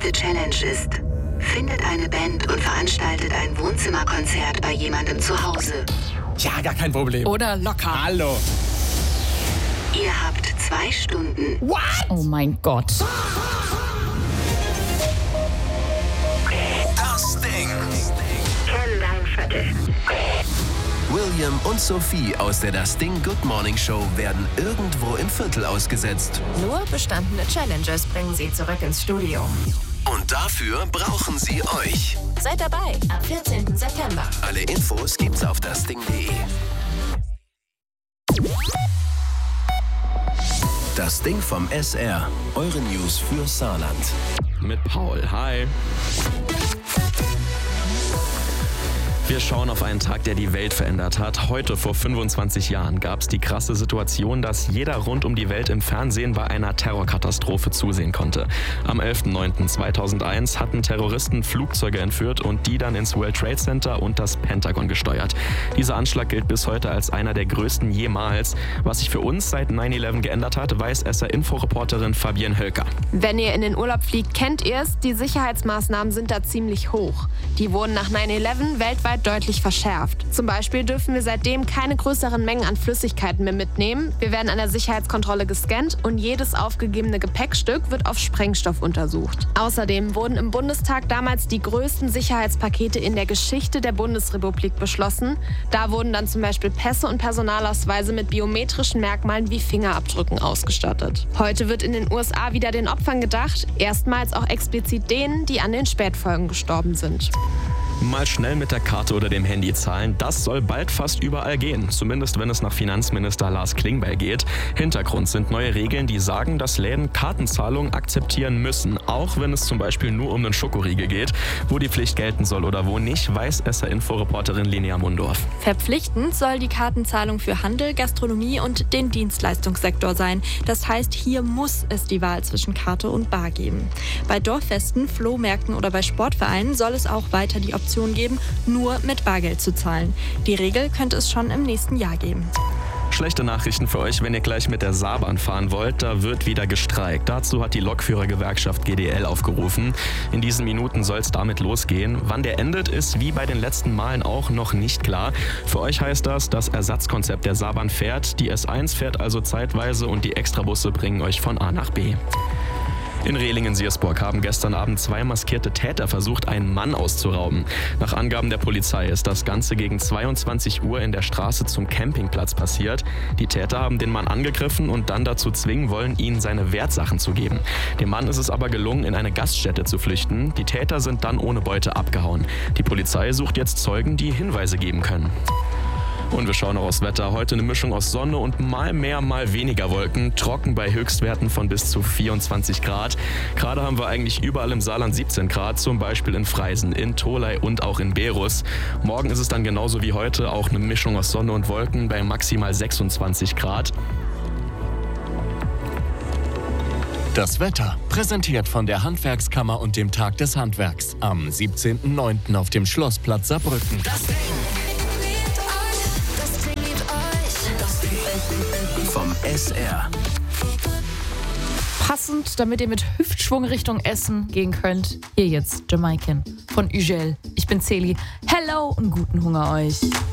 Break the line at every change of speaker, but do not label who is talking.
nächste Challenge ist: Findet eine Band und veranstaltet ein Wohnzimmerkonzert bei jemandem zu Hause.
Ja, gar kein Problem.
Oder locker.
Hallo.
Ihr habt 2 Stunden.
What?
Oh mein Gott.
Das Ding.
Kenn dein Viertel.
William und Sophie aus der Das Ding Good Morning Show werden irgendwo im Viertel ausgesetzt.
Nur bestandene Challenges bringen sie zurück ins Studio.
Und dafür brauchen sie euch.
Seid dabei am 14. September.
Alle Infos gibt's auf dasding.de. Das Ding vom SR. Eure News für Saarland.
Mit Paul. Hi. Wir schauen auf einen Tag, der die Welt verändert hat. Heute vor 25 Jahren gab es die krasse Situation, dass jeder rund um die Welt im Fernsehen bei einer Terrorkatastrophe zusehen konnte. Am 11.09.2001 hatten Terroristen Flugzeuge entführt und die dann ins World Trade Center und das Pentagon gesteuert. Dieser Anschlag gilt bis heute als einer der größten jemals. Was sich für uns seit 9/11 geändert hat, weiß SR-Info-Reporterin Fabienne Hölker.
Wenn ihr in den Urlaub fliegt, kennt ihr es, die Sicherheitsmaßnahmen sind da ziemlich hoch. Die wurden nach 9/11 weltweit deutlich verschärft. Zum Beispiel dürfen wir seitdem keine größeren Mengen an Flüssigkeiten mehr mitnehmen. Wir werden an der Sicherheitskontrolle gescannt und jedes aufgegebene Gepäckstück wird auf Sprengstoff untersucht. Außerdem wurden im Bundestag damals die größten Sicherheitspakete in der Geschichte der Bundesrepublik beschlossen. Da wurden dann zum Beispiel Pässe und Personalausweise mit biometrischen Merkmalen wie Fingerabdrücken ausgestattet. Heute wird in den USA wieder den Opfern gedacht, erstmals auch explizit denen, die an den Spätfolgen gestorben sind.
Mal schnell mit der Karte oder dem Handy zahlen, das soll bald fast überall gehen. Zumindest wenn es nach Finanzminister Lars Klingbeil geht. Hintergrund sind neue Regeln, die sagen, dass Läden Kartenzahlungen akzeptieren müssen. Auch wenn es zum Beispiel nur um einen Schokoriegel geht. Wo die Pflicht gelten soll oder wo nicht, weiß SR-Info-Reporterin Linnea Mundorf.
Verpflichtend soll die Kartenzahlung für Handel, Gastronomie und den Dienstleistungssektor sein. Das heißt, hier muss es die Wahl zwischen Karte und Bar geben. Bei Dorffesten, Flohmärkten oder bei Sportvereinen soll es auch weiter die Option geben, nur mit Bargeld zu zahlen. Die Regel könnte es schon im nächsten Jahr geben.
Schlechte Nachrichten für euch, wenn ihr gleich mit der Saarbahn fahren wollt, da wird wieder gestreikt. Dazu hat die Lokführergewerkschaft GDL aufgerufen. In diesen Minuten soll es damit losgehen. Wann der endet, ist wie bei den letzten Malen auch noch nicht klar. Für euch heißt das Ersatzkonzept der Saarbahn fährt. Die S1 fährt also zeitweise und die Extrabusse bringen euch von A nach B. In Rehlingen-Siersburg haben gestern Abend 2 maskierte Täter versucht, einen Mann auszurauben. Nach Angaben der Polizei ist das Ganze gegen 22 Uhr in der Straße zum Campingplatz passiert. Die Täter haben den Mann angegriffen und dann dazu zwingen wollen, ihm seine Wertsachen zu geben. Dem Mann ist es aber gelungen, in eine Gaststätte zu flüchten. Die Täter sind dann ohne Beute abgehauen. Die Polizei sucht jetzt Zeugen, die Hinweise geben können. Und wir schauen noch aufs Wetter. Heute eine Mischung aus Sonne und mal mehr, mal weniger Wolken. Trocken bei Höchstwerten von bis zu 24 Grad. Gerade haben wir eigentlich überall im Saarland 17 Grad, zum Beispiel in Freisen, in Tholey und auch in Berus. Morgen ist es dann genauso wie heute, auch eine Mischung aus Sonne und Wolken bei maximal 26 Grad.
Das Wetter, präsentiert von der Handwerkskammer und dem Tag des Handwerks. Am 17.09. auf dem Schlossplatz Saarbrücken.
Vom SR.
Passend, damit ihr mit Hüftschwung Richtung Essen gehen könnt, hier jetzt Jamaican von Ugel. Ich bin Celi. Hello und guten Hunger euch.